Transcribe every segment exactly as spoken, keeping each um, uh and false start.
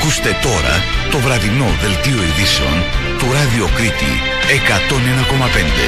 Ακούστε τώρα το βραδινό δελτίο ειδήσεων του Ράδιο Κρήτη εκατόν ένα κόμμα πέντε.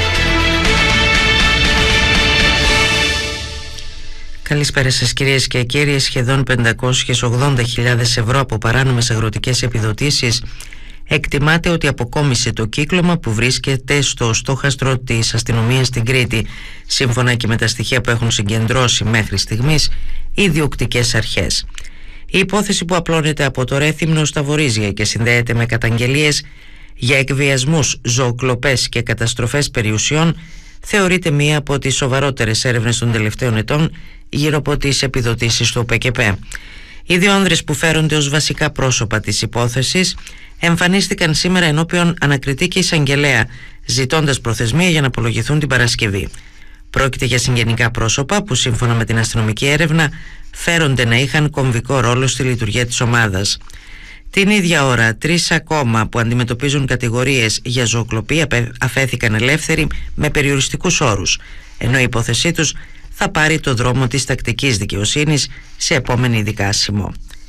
Καλησπέρα σας κυρίες και κύριοι. Σχεδόν πεντακόσιες ογδόντα χιλιάδες ευρώ από παράνομες αγροτικές επιδοτήσεις εκτιμάται ότι αποκόμισε το κύκλωμα που βρίσκεται στο στόχαστρο της αστυνομίας στην Κρήτη, σύμφωνα και με τα στοιχεία που έχουν συγκεντρώσει μέχρι στιγμής οι διοκτικές αρχές. Η υπόθεση, που απλώνεται από το Ρέθυμνο στα Βορίζια και συνδέεται με καταγγελίες για εκβιασμούς, ζωοκλοπές και καταστροφές περιουσιών, θεωρείται μία από τις σοβαρότερες έρευνες των τελευταίων ετών γύρω από τις επιδοτήσεις του ΟΠΕΚΕΠ. Οι δύο άνδρες που φέρονται ως βασικά πρόσωπα της υπόθεσης εμφανίστηκαν σήμερα ενώπιον ανακριτή και εισαγγελέα, ζητώντας προθεσμία για να απολογηθούν την Παρασκευή. Πρόκειται για συγγενικά πρόσωπα που, σύμφωνα με την αστυνομική έρευνα, φέρονται να είχαν κομβικό ρόλο στη λειτουργία της ομάδας. Την ίδια ώρα, τρεις ακόμα που αντιμετωπίζουν κατηγορίες για ζωοκλοπή αφέθηκαν ελεύθεροι με περιοριστικούς όρους, ενώ η υπόθεσή τους θα πάρει το δρόμο της τακτικής δικαιοσύνης σε επόμενη δικάσιμο.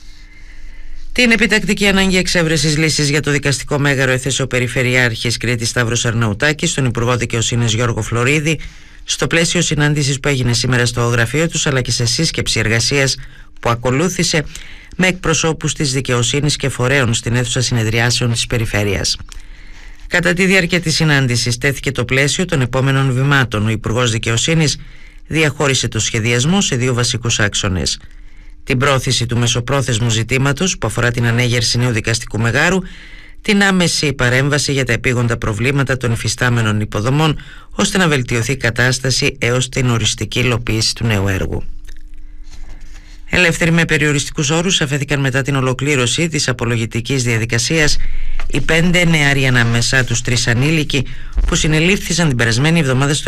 Την επιτακτική ανάγκη εξέβρεσης λύσης για το δικαστικό μέγαρο έθεσε ο Περιφερειάρχης Κρήτης Σταύρος Αρναουτάκης στον Υπουργό Δικαιοσύνης Γιώργο Φλωρίδη, στο πλαίσιο συνάντησης που έγινε σήμερα στο γραφείο τους, αλλά και σε σύσκεψη εργασίας που ακολούθησε με εκπροσώπους της δικαιοσύνης και φορέων στην αίθουσα συνεδριάσεων της Περιφέρειας. Κατά τη διάρκεια της συνάντησης τέθηκε το πλαίσιο των επόμενων βημάτων. Ο Υπουργός Δικαιοσύνης διαχώρισε το σχεδιασμό σε δύο βασικούς άξονες: την πρόθεση του μεσοπρόθεσμου ζητήματος που αφορά την ανέγερση νέου δικαστικού μεγάρου, την άμεση παρέμβαση για τα επίγοντα προβλήματα των υφιστάμενων υποδομών, ώστε να βελτιωθεί η κατάσταση έως την οριστική υλοποίηση του νέου έργου. Ελεύθεροι με περιοριστικούς όρους αφέθηκαν μετά την ολοκλήρωση της απολογητικής διαδικασίας οι πέντε νεαροί, ανάμεσά τους τρεις ανήλικοι, που συνελήφθησαν την περασμένη εβδομάδα στο